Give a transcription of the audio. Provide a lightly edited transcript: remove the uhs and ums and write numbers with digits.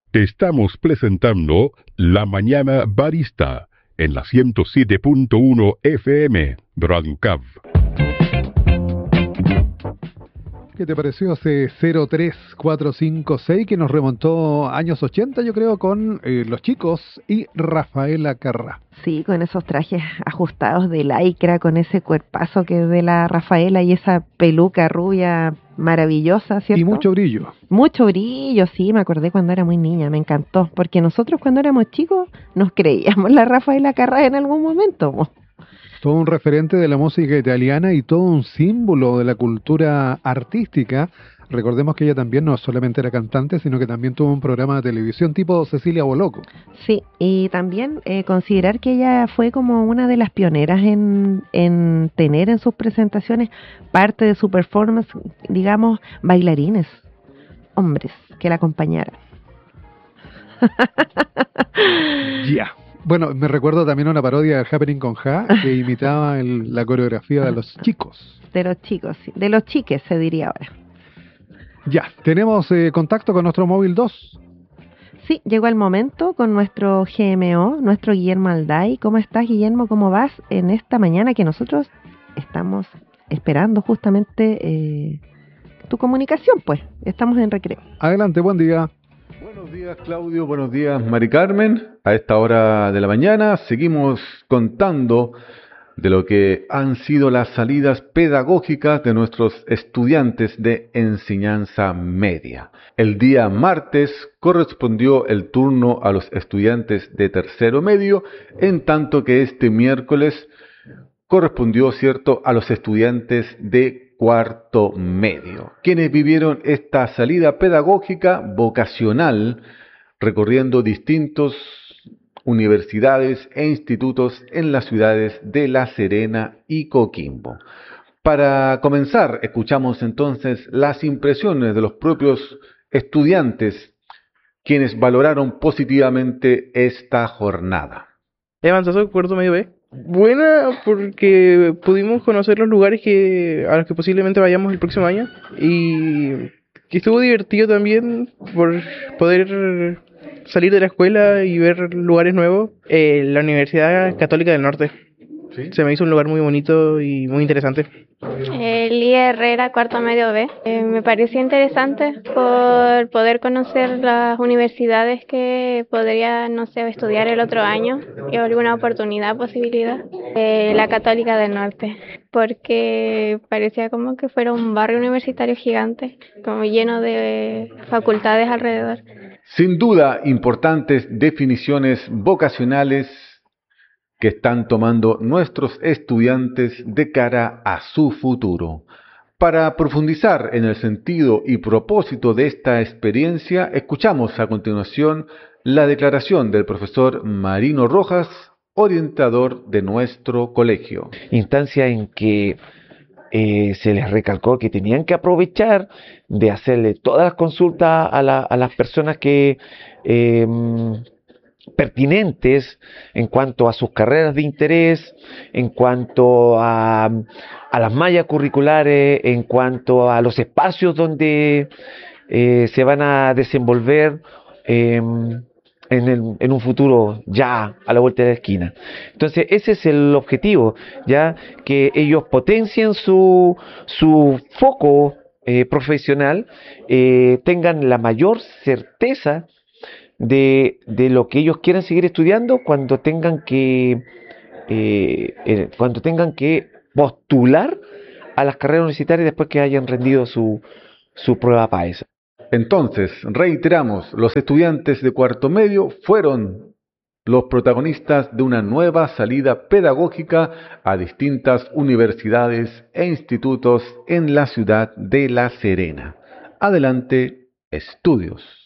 Te estamos presentando La Mañana Barista en la 107.1 FM Radio Cav. ¿Qué te pareció ese 03456 que nos remontó años 80, yo creo, con Los Chicos y Rafaela Carrá? Sí, con esos trajes ajustados de lycra, con ese cuerpazo que es de la Rafaela y esa peluca rubia maravillosa, ¿cierto? Y mucho brillo. Mucho brillo, sí, me acordé cuando era muy niña, me encantó, porque nosotros cuando éramos chicos nos creíamos la Rafaela Carrá en algún momento, po. Todo un referente de la música italiana y todo un símbolo de la cultura artística. Recordemos que ella también no solamente era cantante, sino que también tuvo un programa de televisión tipo Cecilia Boloco. Sí, y también considerar que ella fue como una de las pioneras en tener en sus presentaciones parte de su performance, digamos, bailarines, hombres, que la acompañaran. Ya. Bueno, me recuerdo también una parodia de Happening con Ja que imitaba la coreografía de Los Chicos. De los chicos, sí. De los chiques se diría ahora. Ya, tenemos contacto con nuestro móvil 2. Sí, llegó el momento con nuestro GMO, nuestro Guillermo Alday. ¿Cómo estás, Guillermo? ¿Cómo vas en esta mañana que nosotros estamos esperando justamente tu comunicación? Pues, estamos en recreo. Adelante, buen día. Buenos días, Claudio. Buenos días, Mari Carmen. A esta hora de la mañana seguimos contando de lo que han sido las salidas pedagógicas de nuestros estudiantes de enseñanza media. El día martes correspondió el turno a los estudiantes de tercero medio, en tanto que este miércoles correspondió, cierto, a los estudiantes de cuarto medio, quienes vivieron esta salida pedagógica vocacional recorriendo distintos universidades e institutos en las ciudades de La Serena y Coquimbo. Para comenzar, escuchamos entonces las impresiones de los propios estudiantes, quienes valoraron positivamente esta jornada. Avanzado cuarto medio B. Buena porque pudimos conocer los lugares a los que posiblemente vayamos el próximo año y que estuvo divertido también por poder salir de la escuela y ver lugares nuevos. La Universidad Católica del Norte. ¿Sí? Se me hizo un lugar muy bonito y muy interesante. Lía Herrera, cuarto medio B. Me pareció interesante por poder conocer las universidades que podría, no sé, estudiar el otro año y alguna oportunidad, posibilidad. La Católica del Norte, porque parecía como que fuera un barrio universitario gigante, como lleno de facultades alrededor. Sin duda, importantes definiciones vocacionales que están tomando nuestros estudiantes de cara a su futuro. Para profundizar en el sentido y propósito de esta experiencia, escuchamos a continuación la declaración del profesor Marino Rojas, orientador de nuestro colegio. Instancia en que se les recalcó que tenían que aprovechar de hacerle todas las consultas a las personas que pertinentes en cuanto a sus carreras de interés, en cuanto a las mallas curriculares, en cuanto a los espacios donde se van a desenvolver en un futuro ya a la vuelta de la esquina. Entonces ese es el objetivo, ya que ellos potencien su foco profesional, tengan la mayor certeza de lo que ellos quieran seguir estudiando cuando tengan que postular a las carreras universitarias después que hayan rendido su prueba PAES. Entonces, reiteramos, los estudiantes de cuarto medio fueron los protagonistas de una nueva salida pedagógica a distintas universidades e institutos en la ciudad de La Serena. Adelante, estudios.